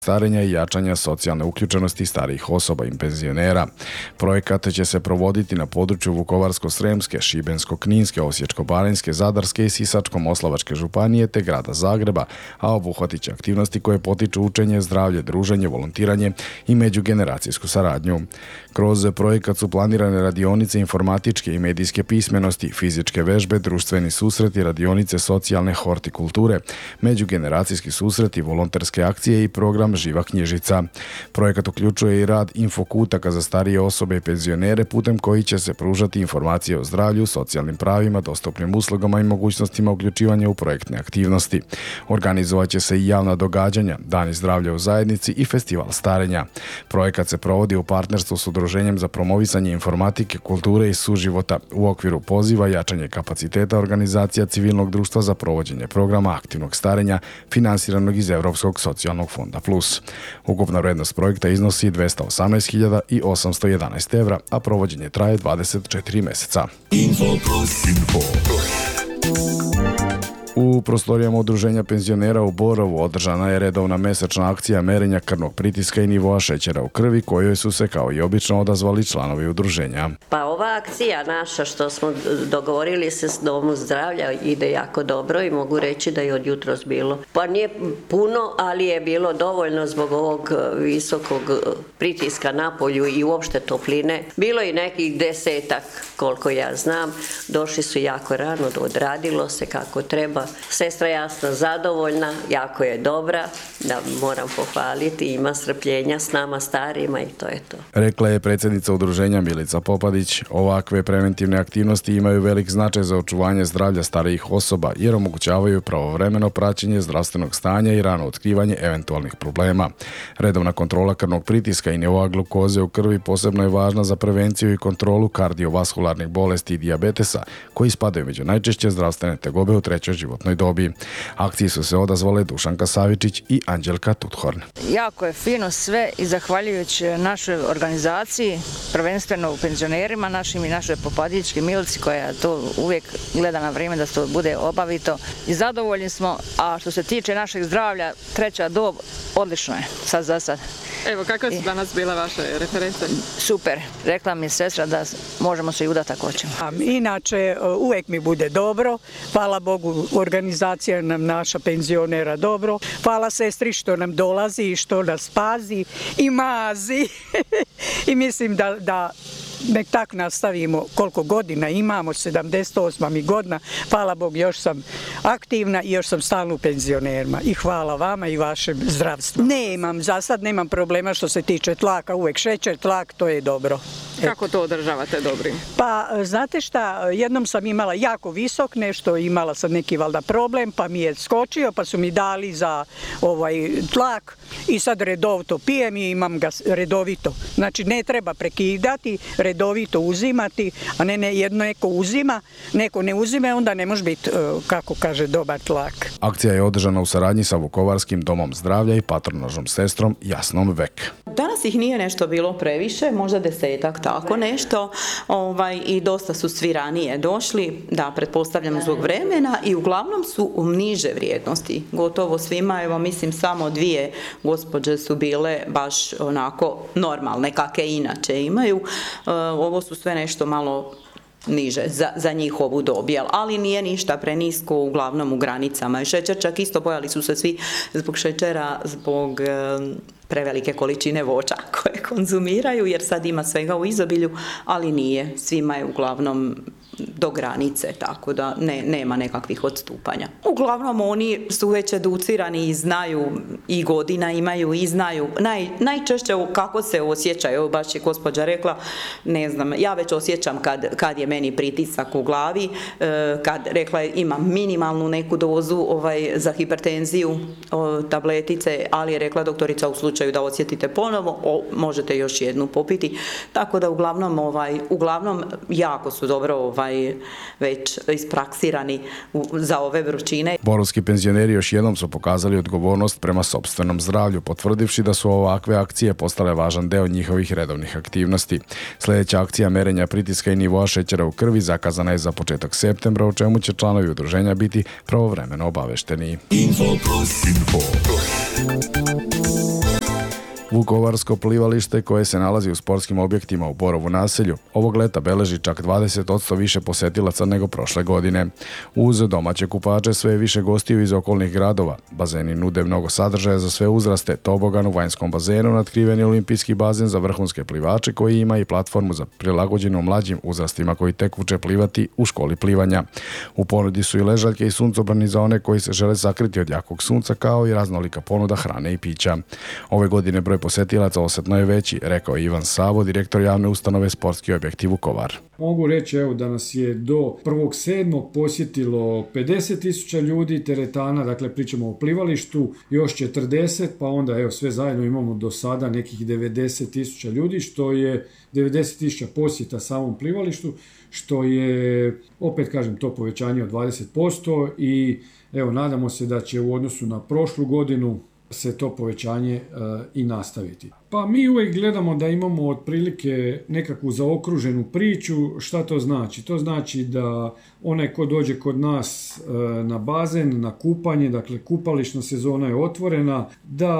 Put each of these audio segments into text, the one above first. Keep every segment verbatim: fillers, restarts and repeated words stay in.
starenja i jačanja socijalne uključenosti starijih osoba i penzionera. Projekat će se provoditi na području Vukovarsko-sremske, Šibensko-kninske, Osječko-baranjske, Zadarske i Sisačko-moslavačke županije te grada Zagreba, a obuhvatit će aktivnosti koje potiču učenje, zdravlje, druženje, volontiranje i međugeneracijsku saradnju. Kroz projekat su planirane radionice informatičke i medijske pismenosti, fizičke vežbe, društveni susreti, radionice socijalne hortikulture, međugeneracijski susreti, volonterske akcije i program Živa knjižica. Projekat uključuje i rad infokutaka za starije osobe i penzionere putem koji će se pružati informacije o zdravlju, socijalnim pravima, dostupnim uslugama i mogućnostima uključivanja u projektne aktivnosti. Organizovat će se i javna događanja, Dani zdravlja u zajednici i festival starenja. Projekat se provodi u partnerstvu s Udruženjem za promovisanje informatike, kulture i suživota u okviru poziva jačanje kapaciteta organizacija civilnog društva za provođenje programa aktivnog starenja finansiranog iz Europskog socijalnog fonda plus. Ukupna vrednost projekta iznosi dvesta osamnaest hiljada osamsto jedanaest evra, a provođenje traje dvadeset četiri mjeseca. Info plus. Info plus. U prostorijama Udruženja penzionera u Borovu održana je redovna mesečna akcija merenja krvnog pritiska i nivoa šećera u krvi, kojoj su se kao i obično odazvali članovi udruženja. Pa ova akcija naša što smo dogovorili se s Domom zdravlja ide jako dobro i mogu reći da je od jutros bilo. Pa nije puno, ali je bilo dovoljno zbog ovog visokog pritiska na polju i uopšte topline. Bilo i nekih desetak, koliko ja znam. Došli su jako rano, odradilo se kako treba. Sestra Jasna zadovoljna, jako je dobra, da moram pohvaliti, ima strpljenja s nama starima i to je to. Rekla je predsjednica udruženja Milica Popadić. Ovakve preventivne aktivnosti imaju velik značaj za očuvanje zdravlja starijih osoba jer omogućavaju pravovremeno praćenje zdravstvenog stanja i rano otkrivanje eventualnih problema. Redovna kontrola krvnog pritiska i nivoa glukoze u krvi posebno je važna za prevenciju i kontrolu kardiovaskularnih bolesti i dijabetesa, koji spadaju među najčešće zdravstvene tegobe u trećoj životnoj dobi. Akciji su se odazvale Dušanka Savičić i Anđelka Tuthorn. Jako je fino sve i zahvaljujući našoj organizaciji, prvenstveno u penzionerima našim i našoj Popadićki Milici koja to uvijek gleda na vrijeme da to bude obavito i zadovoljni smo, a što se tiče našeg zdravlja, treća dob odlično je sad za sad. Evo, kakve su danas bile vaše reference? Super, rekla mi je sestra da možemo se i udati ako hoćemo. Inače, uvijek mi bude dobro, hvala Bogu, organizacija nam naša penzionera dobro, hvala sestri što nam dolazi i što nas pazi i mazi i mislim da, da nek tak nastavimo koliko godina imamo, sedamdeset osma mi godina, hvala Bog još sam aktivna i još sam stalno u penzionerima i hvala vama i vašem zdravstvu. Nemam, za sad nemam problema što se tiče tlaka, uvijek šećer, tlak, to je dobro. Kako to održavate dobrim? Pa, znate šta, jednom sam imala jako visok, nešto imala sam neki valjda problem, pa mi je skočio, pa su mi dali za ovaj tlak i sad redovito pijem i imam ga redovito. Znači, ne treba prekidati, redovito uzimati, a ne, ne jedno neko uzima, neko ne uzime, onda ne može biti, kako kaže, dobar tlak. Akcija je održana u saradnji sa Vukovarskim domom zdravlja i patronažnom sestrom Jasnom Vek. Danas ih nije nešto bilo previše, možda desetak, tako nešto, ovaj, i dosta su svi ranije došli, da, pretpostavljam zbog vremena i uglavnom su u niže vrijednosti. Gotovo svima, evo mislim samo dvije gospođe su bile baš onako normalne, kakve inače imaju. Ovo su sve nešto malo niže za, za njihovu dobi, ali nije ništa prenisko, uglavnom u granicama. I šećer čak isto bojali su se svi zbog šećera, zbog e, prevelike količine voća koje konzumiraju, jer sad ima svega u izobilju, ali nije. Svima je uglavnom do granice, tako da ne, nema nekakvih odstupanja. Uglavnom oni su već educirani i znaju i godina imaju i znaju naj, najčešće kako se osjećaju. Baš je gospođa rekla, ne znam, ja već osjećam kad, kad je meni pritisak u glavi, kad rekla je imam minimalnu neku dozu ovaj, za hipertenziju o, tabletice, ali je rekla doktorica u slučaju da osjetite ponovo, o, možete još jednu popiti. Tako da uglavnom, ovaj, uglavnom jako su dobro ovaj, već ispraksirani za ove vrućine. Borovski penzioneri još jednom su pokazali odgovornost prema sopstvenom zdravlju, potvrdivši da su ovakve akcije postale važan deo njihovih redovnih aktivnosti. Sljedeća akcija merenja pritiska i nivoa šećera u krvi zakazana je za početak septembra, o čemu će članovi udruženja biti pravovremeno obavešteni. Info plus. Info plus. Vukovarsko plivalište, koje se nalazi u sportskim objektima u Borovu naselju, ovog leta beleži čak dvadeset posto više posetilaca nego prošle godine. Uz domaće kupače sve je više gostiju iz okolnih gradova. Bazeni nude mnogo sadržaja za sve uzraste, tobogan u vanjskom bazenu, natkriveni olimpijski bazen za vrhunske plivače koji ima i platformu za prilagođenu mlađim uzrastima koji tek uče plivati u školi plivanja. U ponudi su i ležaljke i suncobrani za one koji se žele sakriti od jakog sunca, kao i raznolika ponuda hrane i pića. Ove godine broj posetilaca osjetno je veći, rekao je Ivan Sabo, direktor javne ustanove Sportski objekti Vukovar. Mogu reći evo, da nas je do prvog sedmog posjetilo pedeset tisuća ljudi, teretana, dakle pričamo o plivalištu, još četrdeset, pa onda evo sve zajedno imamo do sada nekih devedeset tisuća ljudi, što je devedeset tisuća posjeta samom plivalištu, što je, opet kažem, to povećanje od dvadeset posto i evo nadamo se da će u odnosu na prošlu godinu se to povećanje e, i nastaviti. Pa mi uvijek gledamo da imamo otprilike nekakvu zaokruženu priču. Šta to znači? To znači da onaj ko dođe kod nas e, na bazen, na kupanje, dakle kupališna sezona je otvorena, da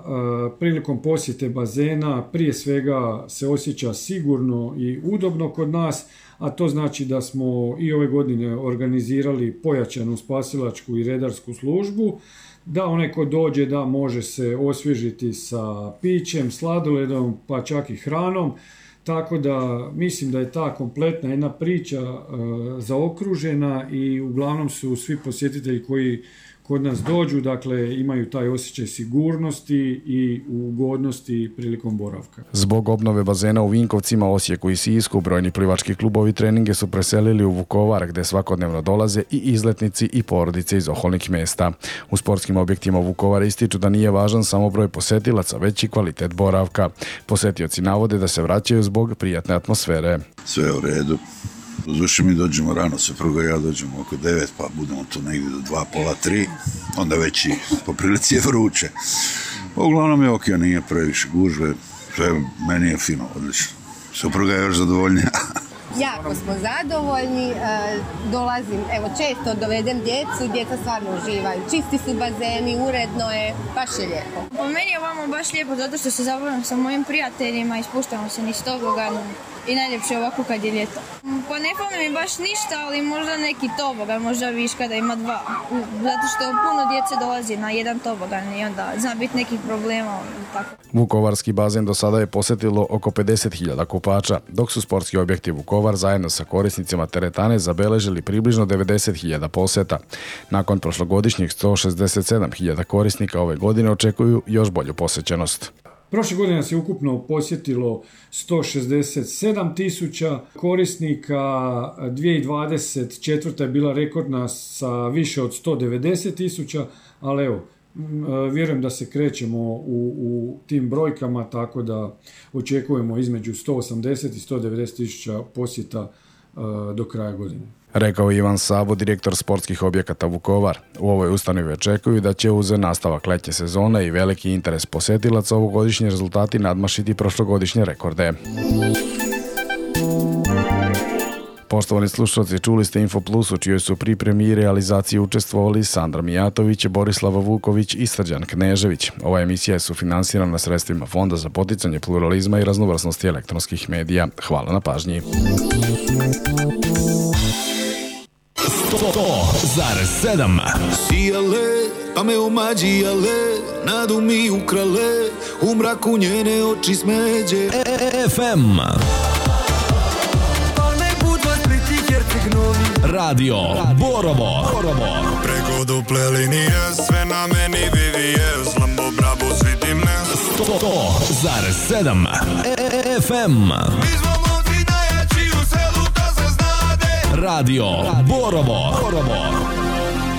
e, prilikom posjete bazena prije svega se osjeća sigurno i udobno kod nas, a to znači da smo i ove godine organizirali pojačanu spasilačku i redarsku službu, da onaj ko dođe da može se osvježiti sa pićem, sladoledom, pa čak i hranom. Tako da mislim da je ta kompletna jedna priča e, zaokružena i uglavnom su svi posjetitelji koji kod nas dođu, dakle imaju taj osjećaj sigurnosti i ugodnosti prilikom boravka. Zbog obnove bazena u Vinkovcima, Osijeku i Sisku, brojni plivački klubovi treninge su preselili u Vukovar, gde svakodnevno dolaze i izletnici i porodice iz okolnih mjesta. U sportskim objektima Vukovara ističu da nije važan samo broj posetilaca, već i kvalitet boravka. Posetioci navode da se vraćaju zbog prijatne atmosfere. Sve je u redu. Doduše mi dođemo rano, supruga i ja dođemo oko devet, pa budemo tu negdje do dva, pola, tri, onda već i po prilici je vruće. Uglavnom je ok, nije previše gužve, sve meni je fino, odlično. Supruga je još zadovoljnija. Jako smo zadovoljni, dolazim, evo često dovedem djecu, djeca stvarno uživaju, čisti su bazeni, uredno je, baš je lijepo. Po meni je ovamo baš lijepo zato što se zabavljam sa mojim prijateljima, ispuštamo se niz tobogan i najljepše je ovako kad je ljeto. Pa ne fali mi baš ništa, ali možda neki tobogan, možda viška da ima dva, zato što puno djece dolazi na jedan tobogan i onda zna biti nekih problema i tako. Vukovarski bazen do sada je posjetilo oko pedeset hiljada kupača, dok su sportski objekti Vukovar zajedno sa korisnicima teretane zabeležili približno devedeset hiljada posjeta. Nakon prošlogodišnjih sto šezdeset sedam hiljada korisnika ove godine očekuju još bolju posjećenost. Prošle godine nas je ukupno posjetilo sto šezdeset sedam tisuća korisnika, dvije tisuće dvadeset četvrta je bila rekordna sa više od sto devedeset tisuća, ali evo, vjerujem da se krećemo u, u tim brojkama, tako da očekujemo između sto osamdeset i sto devedeset tisuća posjeta uh, do kraja godine. Rekao Ivan Sabo, direktor sportskih objekata Vukovar. U ovoj ustanovi očekuju da će uz nastavak letnje sezone i veliki interes posjetilaca ovogodišnji rezultati nadmašiti prošlogodišnje rekorde. Poštovani slušalci, čuli ste Info Plus, u čijoj su pripremi i realizaciji učestvovali Sandra Mijatović, Borislava Vuković i Srđan Knežević. Ova emisija je sufinansirana sredstvima Fonda za poticanje pluralizma i raznovrsnosti elektronskih medija. Hvala na pažnji. sto zarez sedam Sijale, pa me omađijale, nadu mi ukrale, u mraku njene oči smeđe. F M Radio Borovo. Preko duple linije, sve na meni vivije, slambo brabo svitim ne. sto zarez sedam F M Mi smo momci najjači u selu, to se znade. Radio Borovo.